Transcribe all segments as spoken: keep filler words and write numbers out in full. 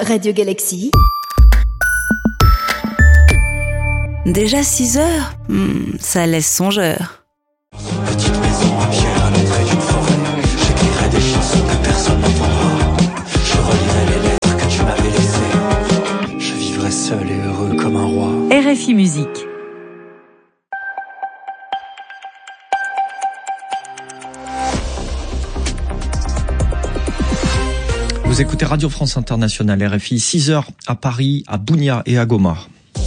Radio Galaxy. Déjà six heures, hmm, ça laisse songeur. Petite maison à pied à l'entrée d'une forêt. J'écrirai des chansons que personne n'entendra. Je relirai les lettres que tu m'avais laissées. Je vivrai seul et heureux comme un roi. R F I Musique. Vous écoutez Radio France Internationale, R F I, six heures à Paris, à Bounia et à Goma.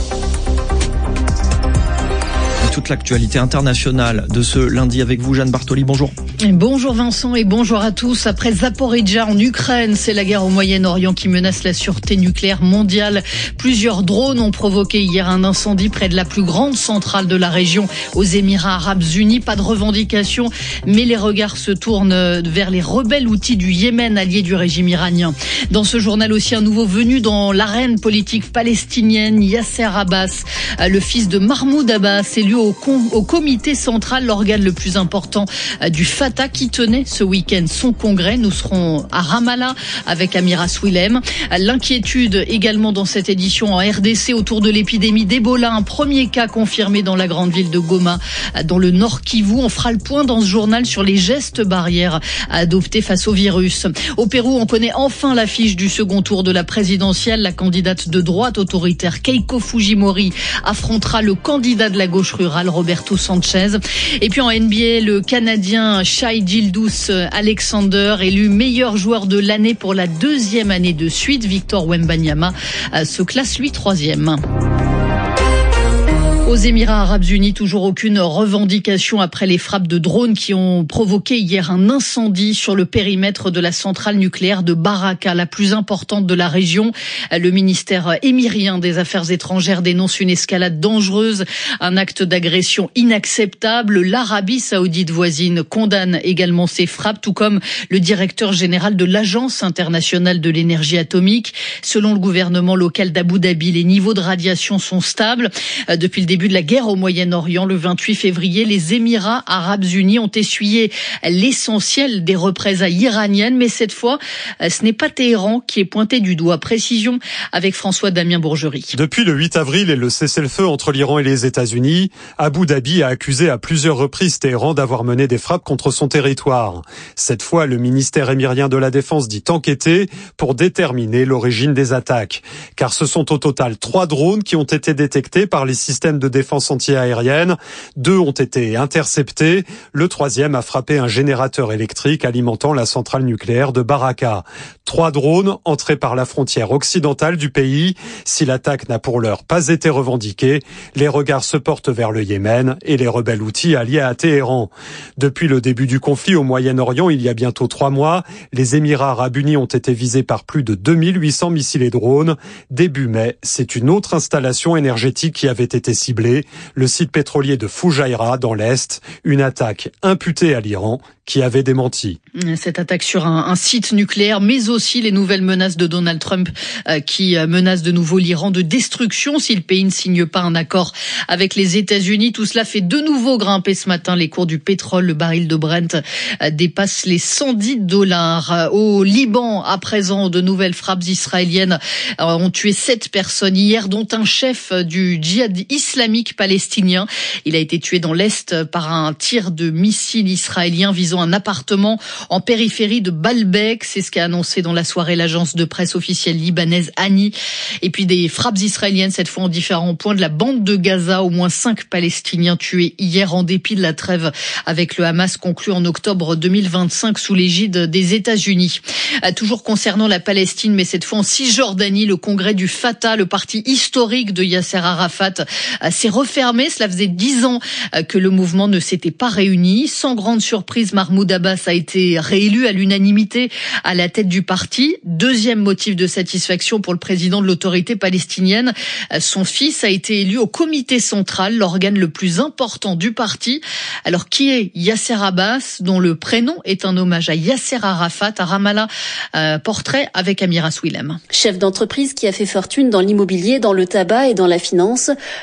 Toute l'actualité internationale de ce lundi avec vous, Jeanne Bartoli, bonjour. Bonjour Vincent et bonjour à tous. Après Zaporijia en Ukraine, c'est la guerre au Moyen-Orient qui menace la sûreté nucléaire mondiale. Plusieurs drones ont provoqué hier un incendie près de la plus grande centrale de la région, aux Émirats Arabes Unis. Pas de revendication, mais les regards se tournent vers les rebelles outils du Yémen, alliés du régime iranien. Dans ce journal aussi, un nouveau venu dans l'arène politique palestinienne, Yasser Abbas, le fils de Mahmoud Abbas, élu au, com- au comité central, l'organe le plus important du Fatah, qui tenait ce week-end son congrès. Nous serons à Ramallah avec Amira Swilem. L'inquiétude également dans cette édition en R D C autour de l'épidémie d'Ebola. Un premier cas confirmé dans la grande ville de Goma, dans le Nord Kivu. On fera le point dans ce journal sur les gestes barrières à adopter face au virus. Au Pérou, on connaît enfin l'affiche du second tour de la présidentielle. La candidate de droite autoritaire Keiko Fujimori affrontera le candidat de la gauche rurale Roberto Sanchez. Et puis en N B A, le Canadien Shai Gilgeous-Alexander, élu meilleur joueur de l'année pour la deuxième année de suite. Victor Wembanyama se classe lui troisième. Aux Émirats Arabes Unis, toujours aucune revendication après les frappes de drones qui ont provoqué hier un incendie sur le périmètre de la centrale nucléaire de Baraka, la plus importante de la région. Le ministère émirien des Affaires étrangères dénonce une escalade dangereuse, un acte d'agression inacceptable. L'Arabie saoudite voisine condamne également ces frappes, tout comme le directeur général de l'Agence internationale de l'énergie atomique. Selon le gouvernement local d'Abu Dhabi, les niveaux de radiation sont stables. Depuis le début début de la guerre au Moyen-Orient, le vingt-huit février, les Émirats Arabes Unis ont essuyé l'essentiel des représailles iraniennes, mais cette fois, ce n'est pas Téhéran qui est pointé du doigt. Précision avec François-Damien Bourgerie. Depuis le huit avril et le cessez-le-feu entre l'Iran et les États-Unis, Abu Dhabi a accusé à plusieurs reprises Téhéran d'avoir mené des frappes contre son territoire. Cette fois, le ministère émirien de la Défense dit enquêter pour déterminer l'origine des attaques. Car ce sont au total trois drones qui ont été détectés par les systèmes de défense anti-aérienne. Deux ont été interceptés. Le troisième a frappé un générateur électrique alimentant la centrale nucléaire de Baraka. Trois drones entrés par la frontière occidentale du pays. Si l'attaque n'a pour l'heure pas été revendiquée, les regards se portent vers le Yémen et les rebelles houthis alliés à Téhéran. Depuis le début du conflit au Moyen-Orient, il y a bientôt trois mois, les Émirats Arabes Unis ont été visés par plus de deux mille huit cents missiles et drones. Début mai, c'est une autre installation énergétique qui avait été ciblée, le site pétrolier de Fujairah dans l'Est, une attaque imputée à l'Iran qui avait démenti. Cette attaque sur un, un site nucléaire, mais aussi les nouvelles menaces de Donald Trump euh, qui menacent de nouveau l'Iran de destruction si le pays ne signe pas un accord avec les États-Unis. Tout cela fait de nouveau grimper ce matin les cours du pétrole. Le baril de Brent euh, dépasse les cent dix dollars. Au Liban, à présent, de nouvelles frappes israéliennes euh, ont tué sept personnes hier, dont un chef du djihad islamique palestinien. Il a été tué dans l'Est par un tir de missile israélien visant un appartement en périphérie de Baalbek. C'est ce qu'a annoncé dans la soirée l'agence de presse officielle libanaise Ani. Et puis des frappes israéliennes, cette fois en différents points de la bande de Gaza. Au moins cinq Palestiniens tués hier en dépit de la trêve avec le Hamas conclue en octobre deux mille vingt-cinq sous l'égide des États-Unis. Toujours concernant la Palestine, mais cette fois en Cisjordanie, le congrès du Fatah, le parti historique de Yasser Arafat, s'est refermé. Cela faisait dix ans que le mouvement ne s'était pas réuni. Sans grande surprise, Mahmoud Abbas a été réélu à l'unanimité à la tête du parti. Deuxième motif de satisfaction pour le président de l'autorité palestinienne. Son fils a été élu au comité central, l'organe le plus important du parti. Alors, qui est Yasser Abbas, dont le prénom est un hommage à Yasser Arafat, à Ramallah? Euh, portrait avec Amira Swilem. Chef d'entreprise qui a fait fortune dans l'immobilier, dans le tabac et dans la finance, le fils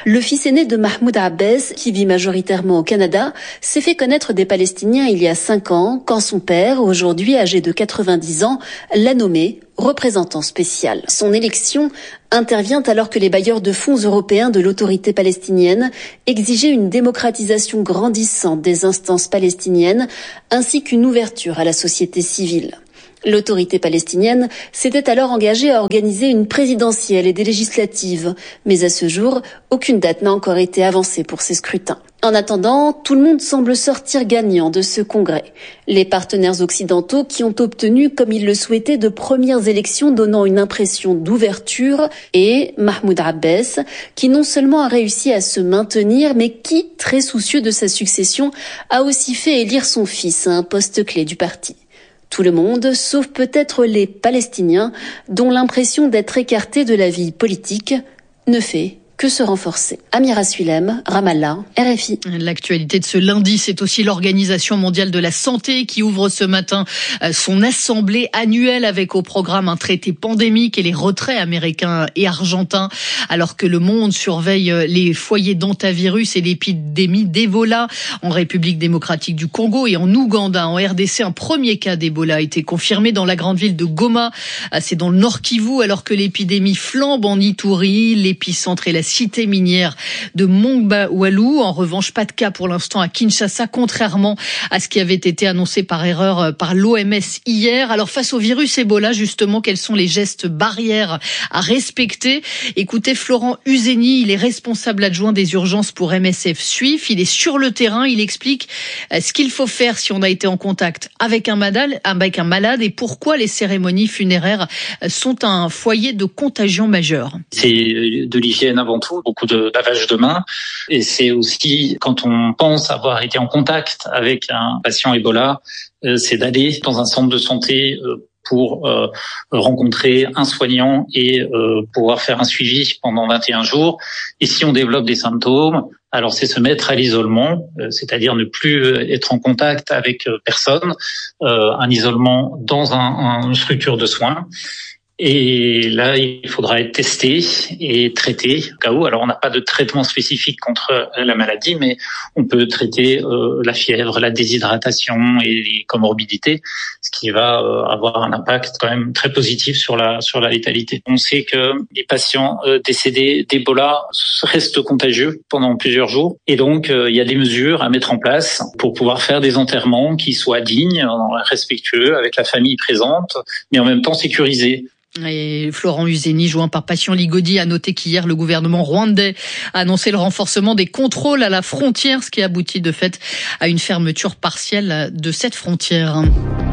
fils aîné de Mahmoud Abbas, qui vit majoritairement au Canada, s'est fait connaître des Palestiniens il y a cinq ans, quand son père, aujourd'hui âgé de quatre-vingt-dix ans, l'a nommé représentant spécial. Son élection intervient alors que les bailleurs de fonds européens de l'autorité palestinienne exigeaient une démocratisation grandissante des instances palestiniennes, ainsi qu'une ouverture à la société civile. L'autorité palestinienne s'était alors engagée à organiser une présidentielle et des législatives, mais à ce jour, aucune date n'a encore été avancée pour ces scrutins. En attendant, tout le monde semble sortir gagnant de ce congrès. Les partenaires occidentaux qui ont obtenu, comme ils le souhaitaient, de premières élections donnant une impression d'ouverture, et Mahmoud Abbas, qui non seulement a réussi à se maintenir, mais qui, très soucieux de sa succession, a aussi fait élire son fils à un poste clé du parti. Tout le monde, sauf peut-être les Palestiniens, dont l'impression d'être écartés de la vie politique ne fait que se renforcer. Amira Suilem, Ramallah, R F I. L'actualité de ce lundi, c'est aussi l'Organisation mondiale de la santé qui ouvre ce matin son assemblée annuelle avec au programme un traité pandémique et les retraits américains et argentins, alors que le monde surveille les foyers d'hantavirus et l'épidémie d'Ebola en République démocratique du Congo et en Ouganda. En R D C, un premier cas d'Ebola a été confirmé dans la grande ville de Goma. C'est dans le Nord Kivu, alors que l'épidémie flambe en Ituri, l'épicentre et la cité minière de Mongba-Walou. En revanche, pas de cas pour l'instant à Kinshasa, contrairement à ce qui avait été annoncé par erreur par l'O M S hier. Alors face au virus Ebola, justement, quels sont les gestes barrières à respecter? Écoutez Florent Uzeni, il est responsable adjoint des urgences pour M S F Suif. Il est sur le terrain, il explique ce qu'il faut faire si on a été en contact avec un malade, avec un malade et pourquoi les cérémonies funéraires sont un foyer de contagion majeure. C'est de l'hygiène avant tout, beaucoup de lavage de mains, et c'est aussi quand on pense avoir été en contact avec un patient Ebola, euh, c'est d'aller dans un centre de santé euh, pour euh, rencontrer un soignant et euh, pouvoir faire un suivi pendant vingt et un jours. Et si on développe des symptômes, alors c'est se mettre à l'isolement, euh, c'est-à-dire ne plus être en contact avec euh, personne, euh, un isolement dans un, un, une structure de soins. Et là, il faudra être testé et traité au cas où. Alors, on n'a pas de traitement spécifique contre la maladie, mais on peut traiter euh, la fièvre, la déshydratation et les comorbidités, ce qui va euh, avoir un impact quand même très positif sur la sur la létalité. On sait que les patients euh, décédés d'Ebola restent contagieux pendant plusieurs jours, et donc euh, il y a des mesures à mettre en place pour pouvoir faire des enterrements qui soient dignes, respectueux avec la famille présente, mais en même temps sécurisés. Et Florent Uzeni, joint par Passion Ligodi, a noté qu'hier, le gouvernement rwandais a annoncé le renforcement des contrôles à la frontière, ce qui aboutit de fait à une fermeture partielle de cette frontière.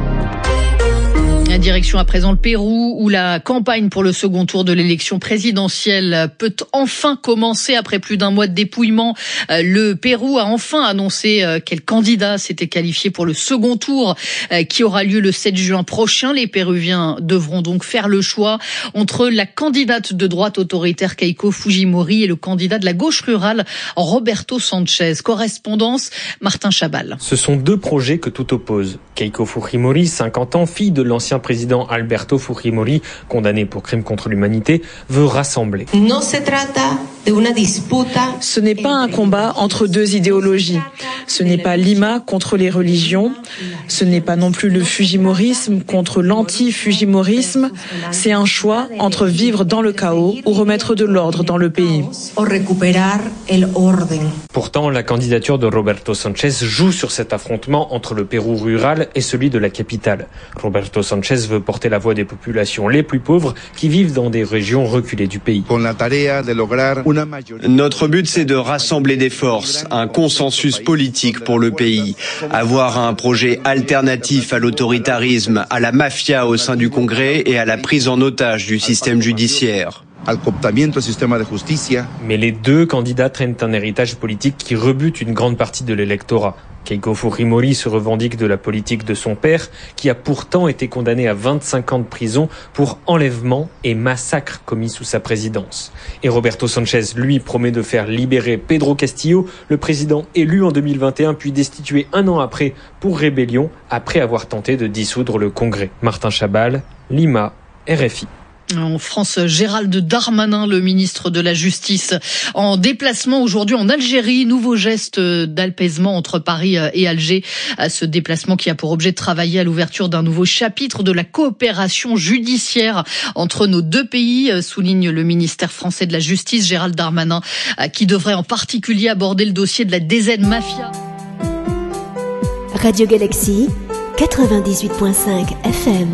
La direction à présent le Pérou, où la campagne pour le second tour de l'élection présidentielle peut enfin commencer après plus d'un mois de dépouillement. Le Pérou a enfin annoncé quel candidat s'était qualifié pour le second tour qui aura lieu le sept juin prochain. Les Péruviens devront donc faire le choix entre la candidate de droite autoritaire Keiko Fujimori et le candidat de la gauche rurale Roberto Sanchez. Correspondance Martin Chabal. Ce sont deux projets que tout oppose. Keiko Fujimori, cinquante ans, fille de l'ancien président Alberto Fujimori, condamné pour crimes contre l'humanité, veut rassembler. Ce n'est pas un combat entre deux idéologies. Ce n'est pas Lima contre les religions. Ce n'est pas non plus le fujimorisme contre l'anti-fujimorisme. C'est un choix entre vivre dans le chaos ou remettre de l'ordre dans le pays. Pourtant, la candidature de Roberto Sanchez joue sur cet affrontement entre le Pérou rural et celui de la capitale. Roberto Sanchez veut porter la voix des populations les plus pauvres qui vivent dans des régions reculées du pays. Notre but, c'est de rassembler des forces, un consensus politique pour le pays, avoir un projet alternatif à l'autoritarisme, à la mafia au sein du Congrès et à la prise en otage du système judiciaire. Mais les deux candidats traînent un héritage politique qui rebute une grande partie de l'électorat. Keiko Fujimori se revendique de la politique de son père, qui a pourtant été condamné à vingt-cinq ans de prison pour enlèvement et massacre commis sous sa présidence. Et Roberto Sanchez, lui, promet de faire libérer Pedro Castillo, le président élu en deux mille vingt et un, puis destitué un an après pour rébellion, après avoir tenté de dissoudre le Congrès. Martin Chabal, Lima, R F I. En France, Gérald Darmanin, le ministre de la Justice, en déplacement aujourd'hui en Algérie. Nouveau geste d'apaisement entre Paris et Alger. Ce déplacement qui a pour objet de travailler à l'ouverture d'un nouveau chapitre de la coopération judiciaire entre nos deux pays, souligne le ministère français de la Justice. Gérald Darmanin, qui devrait en particulier aborder le dossier de la D Z Mafia. Radio Galaxy, quatre-vingt-dix-huit virgule cinq F M.